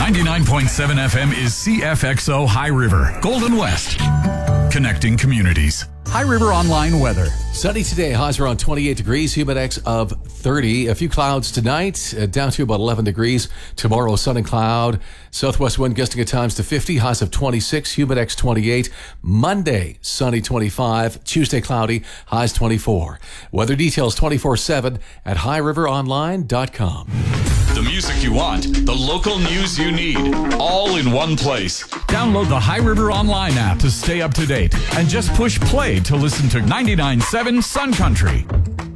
99.7 FM is CFXO High River, Golden West. Connecting communities. High River Online weather. Sunny today, highs around 28 degrees, humidex of 30. A few clouds tonight, down to about 11 degrees. Tomorrow, sun and cloud. Southwest wind gusting at times to 50, highs of 26, humidex 28. Monday, sunny 25. Tuesday, cloudy, highs 24. Weather details 24/7 at highriveronline.com. The music you want, the local news you need, all in one place. Download the High River Online app to stay up to date and just push play to listen to 99.7 Sun Country.